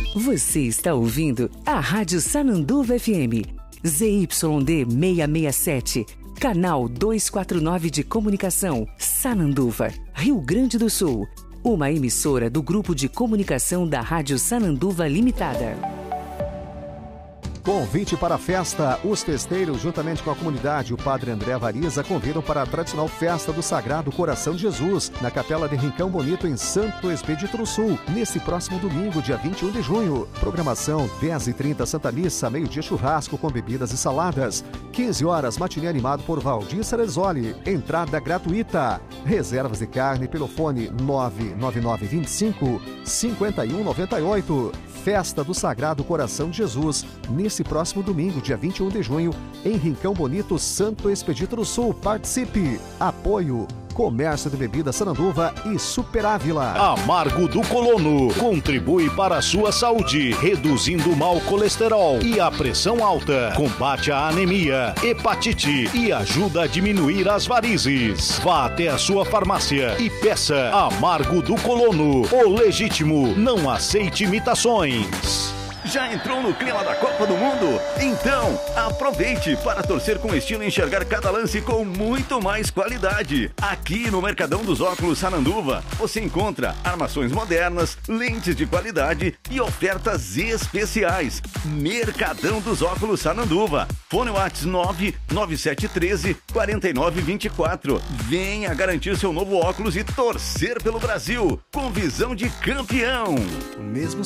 Você está ouvindo a Rádio Sananduva FM, ZYD 667, canal 249 de comunicação, Sananduva, Rio Grande do Sul. Uma emissora do Grupo de Comunicação da Rádio Sananduva Limitada. Convite para a festa. Os festeiros, juntamente com a comunidade, o Padre André Variza, convidam para a tradicional festa do Sagrado Coração de Jesus, na Capela de Rincão Bonito, em Santo Expedito do Sul, nesse próximo domingo, dia 21 de junho. Programação: 10h30 Santa Missa, meio-dia churrasco com bebidas e saladas. 15 horas, matinê animado por Valdir Ceresoli. Entrada gratuita. Reservas de carne pelo fone 99925-5198. Festa do Sagrado Coração de Jesus, nesse próximo domingo, dia 21 de junho, em Rincão Bonito, Santo Expedito do Sul. Participe! Apoio: Comércio de Bebidas Sananduva e Super Ávila. Amargo do Colono contribui para a sua saúde, reduzindo o mau colesterol e a pressão alta, combate a anemia, hepatite e ajuda a diminuir as varizes. Vá até a sua farmácia e peça Amargo do Colono, o legítimo. Não aceite imitações. Já entrou no clima da Copa do Mundo? Então, aproveite para torcer com estilo e enxergar cada lance com muito mais qualidade. Aqui no Mercadão dos Óculos Sananduva, você encontra armações modernas, lentes de qualidade e ofertas especiais. Mercadão dos Óculos Sananduva. Fone WhatsApp 99713-4924. Venha garantir seu novo óculos e torcer pelo Brasil, com visão de campeão. Mesmo